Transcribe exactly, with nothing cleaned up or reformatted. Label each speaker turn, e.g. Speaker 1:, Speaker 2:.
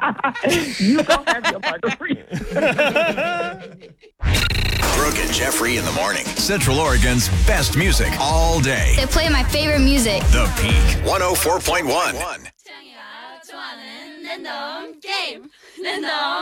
Speaker 1: You go have your butterfree.
Speaker 2: Brooke and Jeffrey in the morning. Central Oregon's best music all day.
Speaker 3: They play my favorite music.
Speaker 2: The Peak one oh four point one.
Speaker 4: 좋아하는 랜덤 게임 랜덤